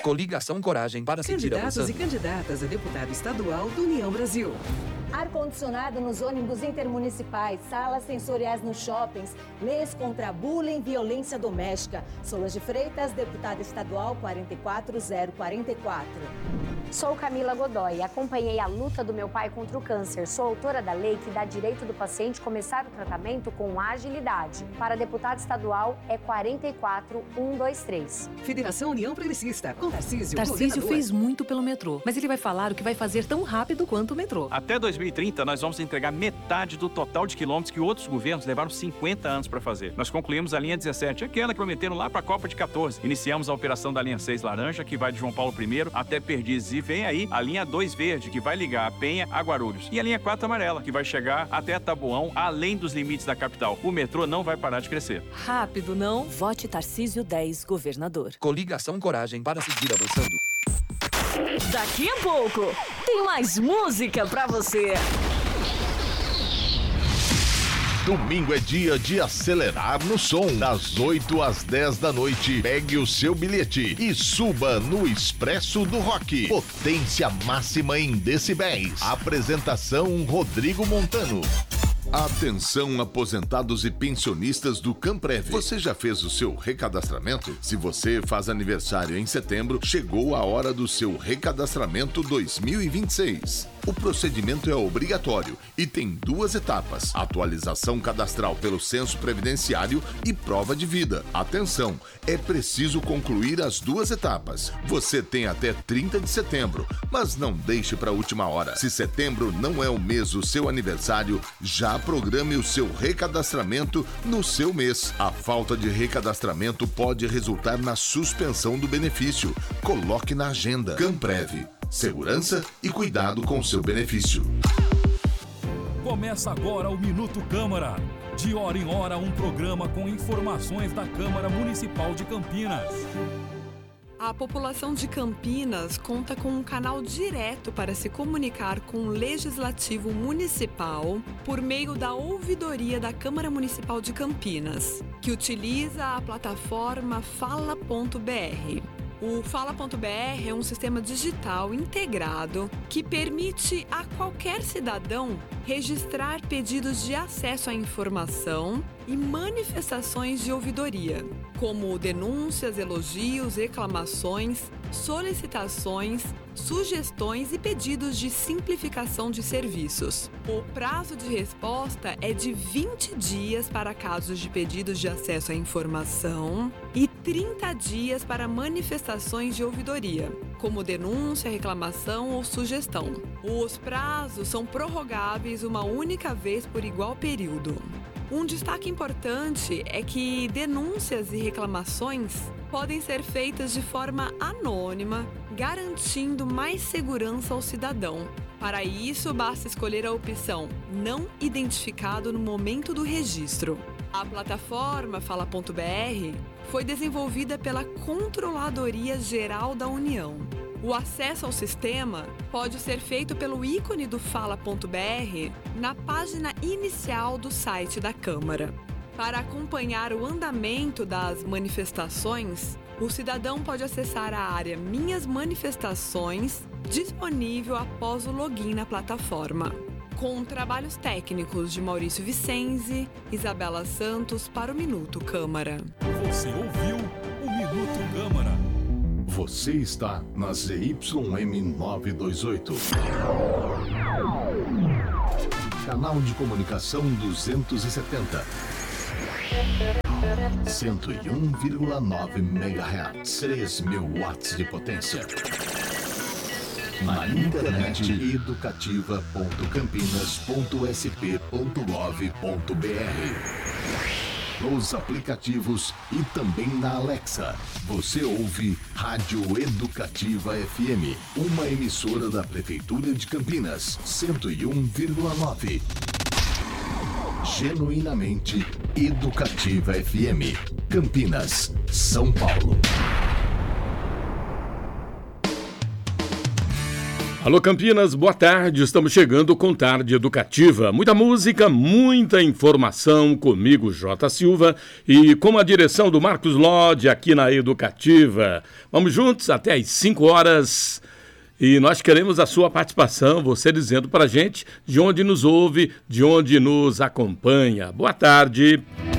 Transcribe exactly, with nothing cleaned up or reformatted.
Coligação Coragem para seguir Candidatos avançando. e candidatas a deputado estadual do União Brasil. Ar-condicionado nos ônibus intermunicipais, salas sensoriais nos shoppings, leis contra bullying e violência doméstica. Solange Freitas, deputada estadual quatro quatro zero quatro quatro. Sou Camila Godoy, acompanhei a luta do meu pai contra o câncer. Sou autora da lei que dá direito do paciente começar o tratamento com agilidade. Para deputado estadual é quatro quatro um dois três. Federação União Progressista, com Tarcísio. Tarcísio governador. fez muito pelo metrô, mas ele vai falar o que vai fazer tão rápido quanto o metrô. Até dois mil e trinta, nós vamos entregar metade do total de quilômetros que outros governos levaram cinquenta anos para fazer. Nós concluímos a linha dezessete, aquela que prometeram lá para a Copa de quatorze. Iniciamos a operação da linha seis laranja, que vai de João Paulo I até Perdizes. E vem aí a linha dois verde, que vai ligar a Penha a Guarulhos. E a linha quatro amarela, que vai chegar até Taboão, além dos limites da capital. O metrô não vai parar de crescer. Rápido, não? Vote Tarcísio dez, governador. Coligação Coragem para seguir avançando. Daqui a pouco, tem mais música pra você. Domingo é dia de acelerar no som. Das oito às dez da noite, pegue o seu bilhete e suba no Expresso do Rock. Potência máxima em decibéis. Apresentação Rodrigo Montano. Atenção, aposentados e pensionistas do Camprev. Você já fez o seu recadastramento? Se você faz aniversário em setembro, chegou a hora do seu recadastramento dois mil e vinte e seis. O procedimento é obrigatório e tem duas etapas: atualização cadastral pelo censo previdenciário e prova de vida. Atenção, é preciso concluir as duas etapas. Você tem até trinta de setembro, mas não deixe para a última hora. Se setembro não é o mês do seu aniversário, já programe o seu recadastramento no seu mês. A falta de recadastramento pode resultar na suspensão do benefício. Coloque na agenda. Camprev. Segurança e cuidado com seu benefício. Começa agora o Minuto Câmara. De hora em hora, um programa com informações da Câmara Municipal de Campinas. A população de Campinas conta com um canal direto para se comunicar com o Legislativo Municipal por meio da ouvidoria da Câmara Municipal de Campinas, que utiliza a plataforma fala ponto br. O fala ponto br é um sistema digital integrado que permite a qualquer cidadão registrar pedidos de acesso à informação e manifestações de ouvidoria, como denúncias, elogios, reclamações, solicitações, sugestões e pedidos de simplificação de serviços. O prazo de resposta é de vinte dias para casos de pedidos de acesso à informação e trinta dias para manifestações de ouvidoria, como denúncia, reclamação ou sugestão. Os prazos são prorrogáveis uma única vez por igual período. Um destaque importante é que denúncias e reclamações podem ser feitas de forma anônima, garantindo mais segurança ao cidadão. Para isso, basta escolher a opção não identificado no momento do registro. A plataforma fala ponto br foi desenvolvida pela Controladoria Geral da União. O acesso ao sistema pode ser feito pelo ícone do fala ponto br na página inicial do site da Câmara. Para acompanhar o andamento das manifestações, o cidadão pode acessar a área Minhas Manifestações, disponível após o login na plataforma. Com trabalhos técnicos de Maurício Vicenzi, Isabela Santos para o Minuto Câmara. Você ouviu o Minuto Câmara. Você está na Z Y M novecentos e vinte e oito. Canal de comunicação duzentos e setenta. cento e um vírgula nove megahertz. três mil watts de potência. Na internet educativa ponto campinas ponto s p ponto gov ponto b r. Nos aplicativos e também na Alexa. Você ouve Rádio Educativa F M, uma emissora da Prefeitura de Campinas, cento e um vírgula nove. Genuinamente Educativa F M, Campinas, São Paulo. Alô Campinas, boa tarde, estamos chegando com Tarde Educativa. Muita música, muita informação comigo, J. Silva, e com a direção do Marcos Lodge aqui na Educativa. Vamos juntos até às cinco horas e nós queremos a sua participação, você dizendo pra gente de onde nos ouve, de onde nos acompanha. Boa tarde.